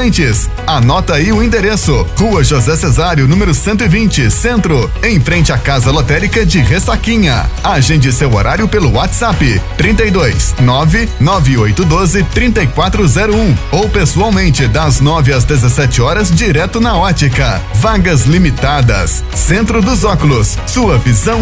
lentes. Anota aí o endereço: Rua José Cesário, número 120, Centro, em frente à Casa Lotérica de Ressaquinha. Agende seu horário pelo WhatsApp 32 99812 3401 ou pessoalmente das 9 às 17 horas direto na ótica. Vagas limitadas. Centro dos Óculos, sua visão